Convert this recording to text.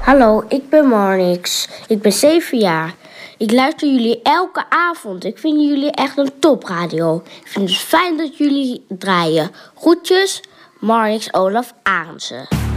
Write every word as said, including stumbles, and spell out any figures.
Hallo, ik ben Marnix. Ik ben zeven jaar. Ik luister jullie elke avond. Ik vind jullie echt een topradio. Ik vind het fijn dat jullie draaien. Groetjes, Marnix Olaf Arendse.